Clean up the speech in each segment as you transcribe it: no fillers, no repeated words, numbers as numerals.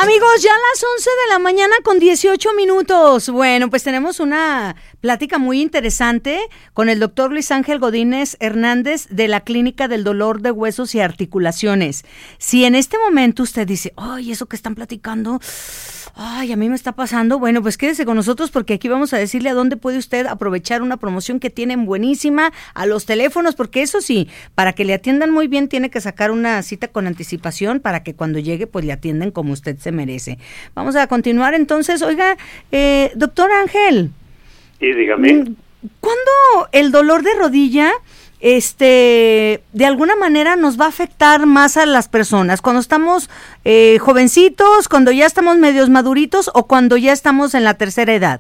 Amigos, ya a las 11 de la mañana con 18 minutos. Bueno, pues tenemos una plática muy interesante con el doctor Luis Ángel Godínez Hernández de la Clínica del Dolor de Huesos y Articulaciones. Si en este momento usted dice, ay, eso que están platicando, ay, a mí me está pasando, bueno, pues quédese con nosotros porque aquí vamos a decirle a dónde puede usted aprovechar una promoción que tienen buenísima, a los teléfonos, porque eso sí, para que le atiendan muy bien tiene que sacar una cita con anticipación para que cuando llegue pues le atienden como usted se merece. Vamos a continuar entonces. Oiga, doctor Ángel. Sí, dígame. ¿Cuándo el dolor de rodilla de alguna manera nos va a afectar más a las personas? ¿Cuando estamos jovencitos, cuando ya estamos medios maduritos o cuando ya estamos en la tercera edad?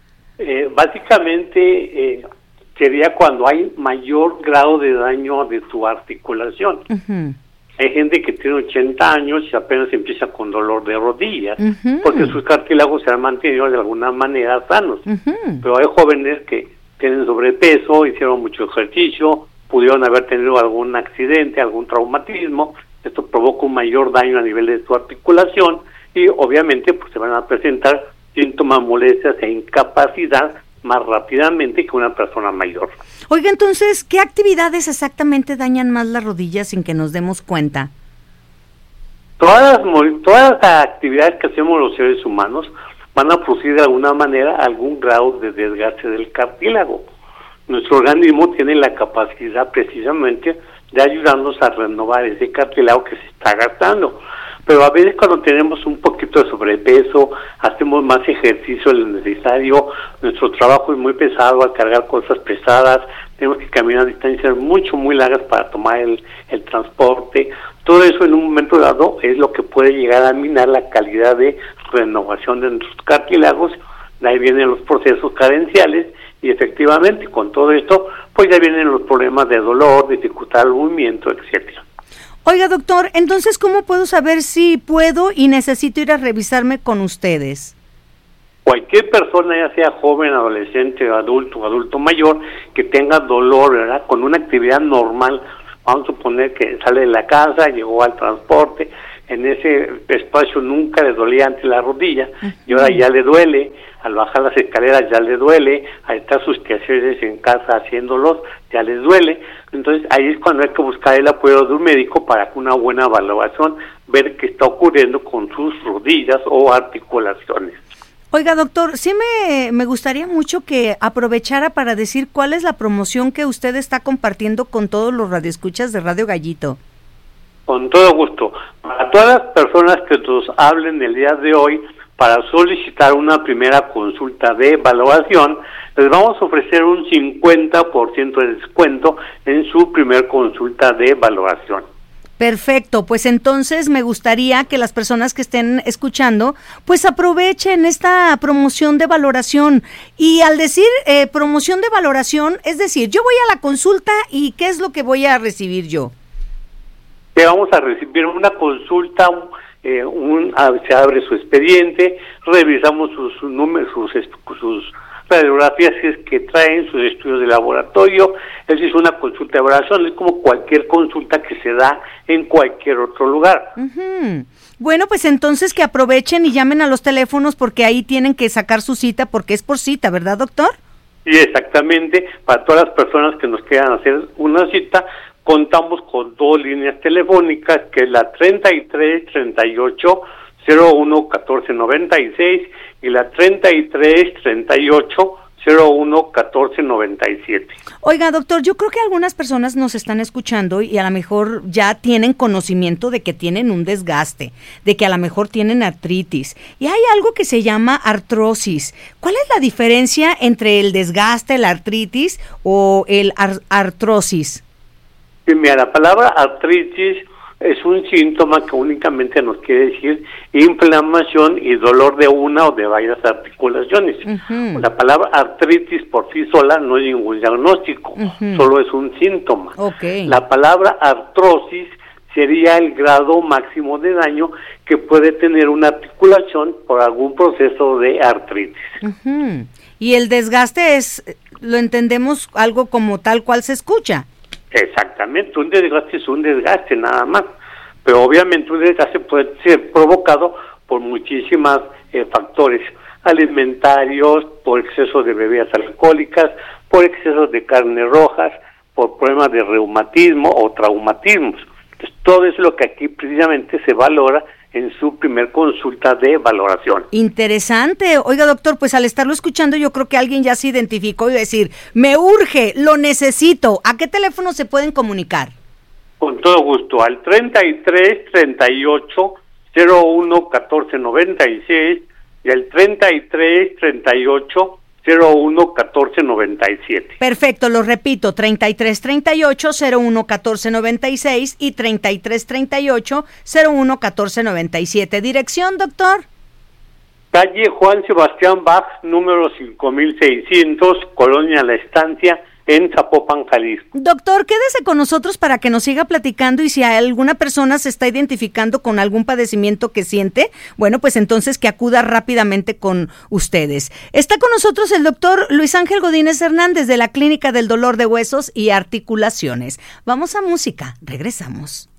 Básicamente sería cuando hay mayor grado de daño de tu articulación. Uh-huh. Hay gente que tiene 80 años y apenas empieza con dolor de rodillas, uh-huh, porque sus cartílagos se han mantenido de alguna manera sanos. Uh-huh. Pero hay jóvenes que tienen sobrepeso, hicieron mucho ejercicio, pudieron haber tenido algún accidente, algún traumatismo. Esto provoca un mayor daño a nivel de su articulación y obviamente pues se van a presentar síntomas, molestias e incapacidad más rápidamente que una persona mayor. Oiga, entonces, ¿qué actividades exactamente dañan más las rodillas sin que nos demos cuenta? Todas las actividades que hacemos los seres humanos van a producir de alguna manera algún grado de desgaste del cartílago. Nuestro organismo tiene la capacidad precisamente de ayudarnos a renovar ese cartílago que se está gastando. Pero a veces cuando tenemos un poquito de sobrepeso, hacemos más ejercicio de lo necesario, nuestro trabajo es muy pesado al cargar cosas pesadas, tenemos que caminar distancias muy largas para tomar el transporte. Todo eso en un momento dado es lo que puede llegar a minar la calidad de renovación de nuestros cartílagos. De ahí vienen los procesos carenciales y efectivamente con todo esto pues ya vienen los problemas de dolor, dificultad al movimiento, etcétera. Oiga, doctor, entonces, ¿cómo puedo saber si puedo y necesito ir a revisarme con ustedes? Cualquier persona, ya sea joven, adolescente, adulto mayor, que tenga dolor, ¿verdad? Con una actividad normal, vamos a suponer que sale de la casa, llegó al transporte, en ese espacio nunca le dolía antes la rodilla, uh-huh, y ahora ya le duele, al bajar las escaleras ya le duele, al estar sus quehaceres en casa haciéndolos, ya les duele. Entonces ahí es cuando hay que buscar el apoyo de un médico para una buena evaluación, ver qué está ocurriendo con sus rodillas o articulaciones. Oiga, doctor, sí me gustaría mucho que aprovechara para decir cuál es la promoción que usted está compartiendo con todos los radioescuchas de Radio Gallito. Con todo gusto. Para todas las personas que nos hablen el día de hoy, para solicitar una primera consulta de evaluación, les vamos a ofrecer un 50% de descuento en su primer consulta de evaluación. Perfecto, pues entonces me gustaría que las personas que estén escuchando, pues aprovechen esta promoción de valoración. Y al decir promoción de valoración, es decir, yo voy a la consulta y ¿qué es lo que voy a recibir yo? Que vamos a recibir una consulta, se abre su expediente, revisamos sus números, sus radiografías que traen, sus estudios de laboratorio. Es una consulta de evaluación, es como cualquier consulta que se da en cualquier otro lugar. Uh-huh. Bueno, pues entonces que aprovechen y llamen a los teléfonos porque ahí tienen que sacar su cita porque es por cita, ¿verdad, doctor? Sí, exactamente. Para todas las personas que nos quieran hacer una cita, contamos con 2 líneas telefónicas, que es la 33 38 01 14 96 y la 33 38 01 14 97. Oiga, doctor, yo creo que algunas personas nos están escuchando y a lo mejor ya tienen conocimiento de que tienen un desgaste, de que a lo mejor tienen artritis y hay algo que se llama artrosis. ¿Cuál es la diferencia entre el desgaste, la artritis o el artrosis? Sí, mira, la palabra artritis es un síntoma que únicamente nos quiere decir inflamación y dolor de una o de varias articulaciones. Uh-huh. La palabra artritis por sí sola no es ningún diagnóstico, uh-huh, solo es un síntoma. Okay. La palabra artrosis sería el grado máximo de daño que puede tener una articulación por algún proceso de artritis. Uh-huh. Y el desgaste lo entendemos algo como tal cual se escucha. Exactamente, un desgaste es un desgaste nada más, pero obviamente un desgaste puede ser provocado por muchísimos factores alimentarios, por exceso de bebidas alcohólicas, por exceso de carnes rojas, por problemas de reumatismo o traumatismos. Entonces, todo es lo que aquí precisamente se valora en su primer consulta de valoración. Interesante. Oiga, doctor, pues al estarlo escuchando yo creo que alguien ya se identificó y decir, me urge, lo necesito. ¿A qué teléfono se pueden comunicar? Con todo gusto, al 33 38 01 14 96 y al 33 38 01 14 97. Perfecto, lo repito, 33 38 01 14 96 y 33 38 01 14 97. ¿Dirección, doctor? Calle Juan Sebastián Bach, número 5600, Colonia La Estancia, en Zapopan, Jalisco. Doctor, quédese con nosotros para que nos siga platicando y si alguna persona se está identificando con algún padecimiento que siente, bueno, pues entonces que acuda rápidamente con ustedes. Está con nosotros el doctor Luis Ángel Godínez Hernández de la Clínica del Dolor de Huesos y Articulaciones. Vamos a música, regresamos.